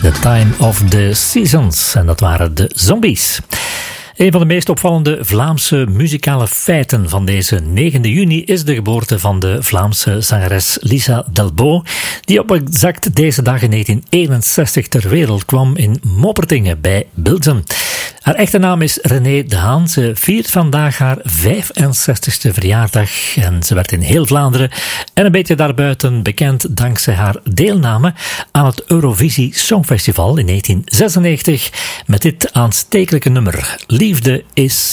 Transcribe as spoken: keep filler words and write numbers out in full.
The Time of the Seasons. En dat waren de Zombies. Een van de meest opvallende Vlaamse muzikale feiten van deze negende juni is de geboorte van de Vlaamse zangeres Lisa Delbo, die op exact deze dag in negentien eenenzestig ter wereld kwam in Moppertingen bij Bilzen. Haar echte naam is René de Haan. Ze viert vandaag haar vijfenzestigste verjaardag en ze werd in heel Vlaanderen en een beetje daarbuiten bekend dankzij haar deelname aan het Eurovisie Songfestival in negentien zesennegentig met dit aanstekelijke nummer. Liefde is